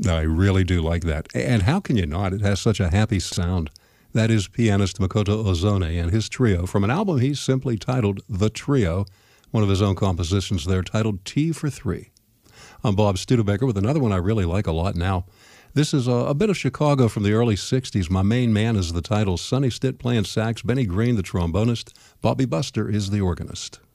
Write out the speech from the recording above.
I really do like that. And how can you not? It has such a happy sound. That is pianist Makoto Ozone and his trio from an album he's simply titled The Trio, one of his own compositions there titled Tea for Three. I'm Bob Studebaker with another one I really like a lot now. This is a bit of Chicago from the early 60s. My Main Man is the title, Sonny Stitt playing sax, Benny Green the trombonist, Bobby Buster is the organist.